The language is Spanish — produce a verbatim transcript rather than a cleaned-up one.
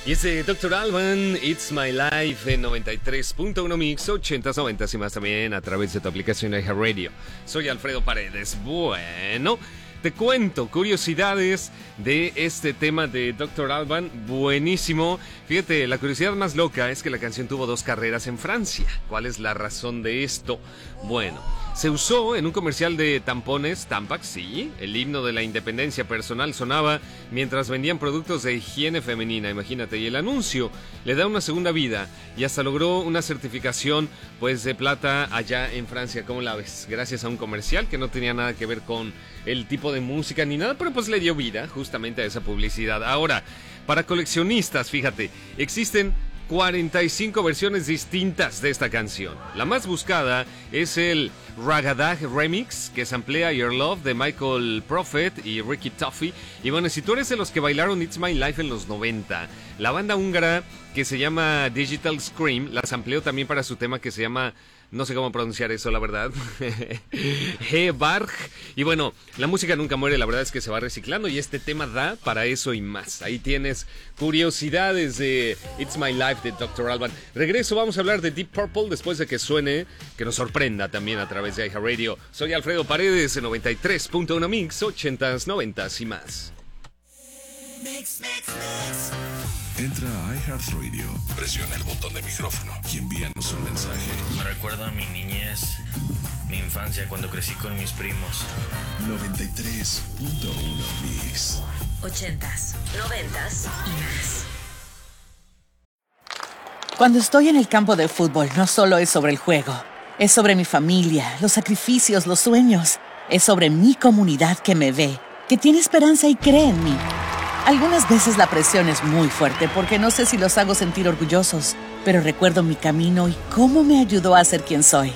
Y ese doctor Alban, It's My Life en noventa y tres punto uno Mix, ochentas, noventas y más también a través de tu aplicación iHeartRadio. Soy Alfredo Paredes. Bueno, te cuento curiosidades de este tema de doctor Alban. Buenísimo. Fíjate, la curiosidad más loca es que la canción tuvo dos carreras en Francia. ¿Cuál es la razón de esto? Bueno, se usó en un comercial de tampones, Tampax, sí. El himno de la independencia personal sonaba mientras vendían productos de higiene femenina, imagínate. Y el anuncio le da una segunda vida y hasta logró una certificación pues de plata allá en Francia. ¿Cómo la ves? Gracias a un comercial que no tenía nada que ver con el tipo de música ni nada, pero pues le dio vida justamente a esa publicidad. Ahora, para coleccionistas, fíjate, existen cuarenta y cinco versiones distintas de esta canción. La más buscada es el Ragadag Remix, que samplea Your Love de Michael Prophet y Ricky Tuffy. Y bueno, si tú eres de los que bailaron It's My Life en los noventa, la banda húngara que se llama Digital Scream la sampleó también para su tema que se llama... No sé cómo pronunciar eso, la verdad. He-Barg. Y bueno, la música nunca muere, la verdad es que se va reciclando y este tema da para eso y más. Ahí tienes curiosidades de It's My Life de doctor Alban. Regreso, vamos a hablar de Deep Purple después de que suene, que nos sorprenda también a través de iHeartRadio. Soy Alfredo Paredes en noventa y tres punto uno Mix, ochentas, noventas y más. Mix, mix, mix. Entra a iHeartRadio, presiona el botón de micrófono y envíanos un mensaje. Me recuerda a mi niñez, mi infancia cuando crecí con mis primos. noventa y tres punto uno Mix. Ochentas, noventas y más. Cuando estoy en el campo de fútbol, no solo es sobre el juego. Es sobre mi familia, los sacrificios, los sueños. Es sobre mi comunidad que me ve, que tiene esperanza y cree en mí. Algunas veces la presión es muy fuerte porque no sé si los hago sentir orgullosos, pero recuerdo mi camino y cómo me ayudó a ser quien soy.